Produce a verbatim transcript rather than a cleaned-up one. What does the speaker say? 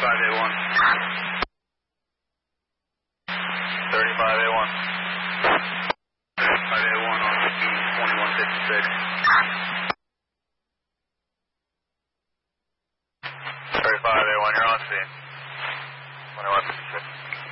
thirty-five A one. thirty-five A one. thirty-five A one on speed twenty-one fifty-six. thirty-five A one, you're on scene. twenty-one fifty-six.